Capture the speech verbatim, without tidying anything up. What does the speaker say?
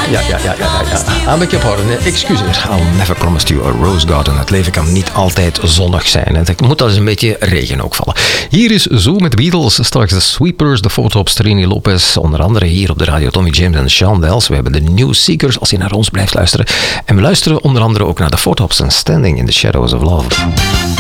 ja, ja, ja, ja, ja. Een beetje op orde. Excuseer. I'll never promise you a rose garden. Het leven kan niet altijd zonnig zijn. Het moet al eens een beetje regen ook vallen. Hier is Zo met de Beatles. Straks de Sweepers, de Photops, Trini Lopez. Onder andere hier op de radio Tommy James en Sean Wells. We hebben de New Seekers, als je naar ons blijft luisteren. En we luisteren onder andere ook naar de Photops en Standing in the Shadows of Love.